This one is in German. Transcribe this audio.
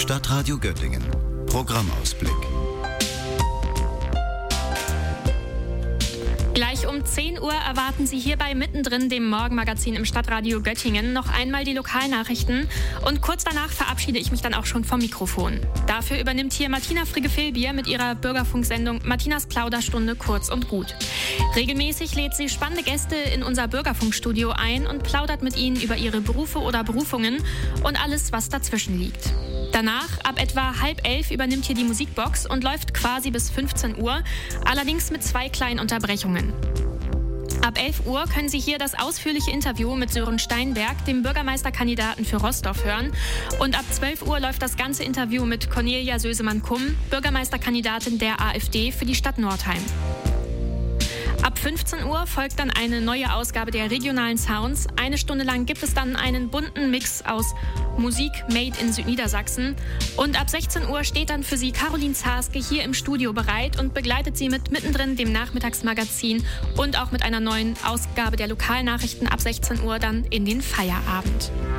Stadtradio Göttingen. Programmausblick. Gleich um 10 Uhr erwarten Sie hier bei Mittendrin, dem Morgenmagazin im Stadtradio Göttingen, noch einmal die Lokalnachrichten. Und kurz danach verabschiede ich mich dann auch schon vom Mikrofon. Dafür übernimmt hier Martina Frigge-Filbier mit ihrer Bürgerfunksendung Martinas Plauderstunde kurz und gut. Regelmäßig lädt sie spannende Gäste in unser Bürgerfunkstudio ein und plaudert mit ihnen über ihre Berufe oder Berufungen und alles, was dazwischen liegt. Danach, ab etwa 10:30, übernimmt hier die Musikbox und läuft quasi bis 15 Uhr, allerdings mit 2 kleinen Unterbrechungen. Ab 11 Uhr können Sie hier das ausführliche Interview mit Sören Steinberg, dem Bürgermeisterkandidaten für Rostorf, hören. Und ab 12 Uhr läuft das ganze Interview mit Cornelia Sösemann-Kumm, Bürgermeisterkandidatin der AfD für die Stadt Nordheim. Ab 15 Uhr folgt dann eine neue Ausgabe der regionalen Sounds. Eine Stunde lang gibt es dann einen bunten Mix aus Musik made in Südniedersachsen. Und ab 16 Uhr steht dann für Sie Caroline Zarske hier im Studio bereit und begleitet Sie mit Mittendrin, dem Nachmittagsmagazin und auch mit einer neuen Ausgabe der Lokalnachrichten ab 16 Uhr dann in den Feierabend.